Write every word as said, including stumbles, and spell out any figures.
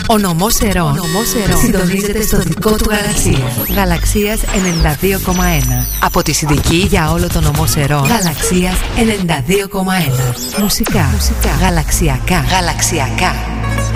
Ο νομός Ερών συντονίζεται στο δικό του γαλαξία. Γαλαξίας ενενήντα δύο κόμμα ένα. Από τη Συνδική για όλο το νομό Ερών. Γαλαξίας ενενήντα δύο κόμμα ένα. Μουσικά. Μουσικά. Γαλαξιακά. Γαλαξιακά.